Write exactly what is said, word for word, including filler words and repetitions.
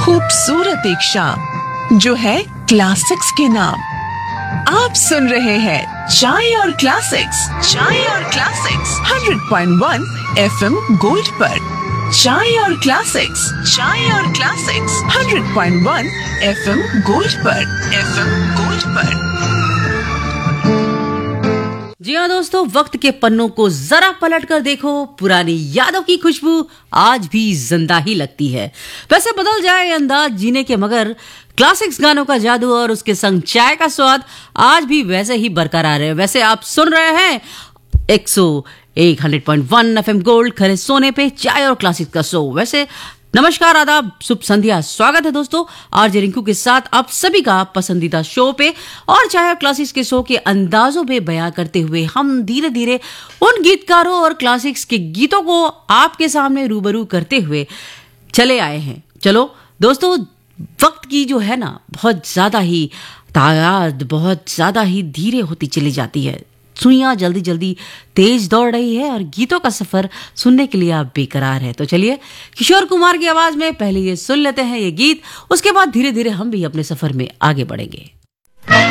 खूबसूरत एक शाम जो है क्लासिक्स के नाम। आप सुन रहे हैं चाय और क्लासिक्स, चाय और classics hundred point one FM gold पर। चाय और क्लासिक्स, चाय और classics hundred point one FM gold पर, एफएम गोल्ड पर। जी हाँ दोस्तों, वक्त के पन्नों को जरा पलट कर देखो, पुरानी यादों की खुशबू आज भी जिंदा ही लगती है। वैसे बदल जाए अंदाज जीने के, मगर क्लासिक्स गानों का जादू और उसके संग चाय का स्वाद आज भी वैसे ही बरकरार है। वैसे आप सुन रहे हैं एक सौ एक hundred point one FM gold, खरे सोने पे चाय और क्लासिक्स का शो। वैसे नमस्कार, आदाब, शुभ संध्या, स्वागत है दोस्तों आरजे रिंकू के साथ आप सभी का पसंदीदा शो पे। और चाहे क्लासिक्स के शो के अंदाजों पे बयां करते हुए हम धीरे धीरे उन गीतकारों और क्लासिक्स के गीतों को आपके सामने रूबरू करते हुए चले आए हैं। चलो दोस्तों, वक्त की जो है ना बहुत ज्यादा ही तादाद बहुत ज्यादा ही धीरे होती चली जाती है। सुइयां जल्दी जल्दी तेज दौड़ रही है और गीतों का सफर सुनने के लिए आप बेकरार है। तो चलिए किशोर कुमार की आवाज में पहले ये सुन लेते हैं ये गीत, उसके बाद धीरे धीरे हम भी अपने सफर में आगे बढ़ेंगे।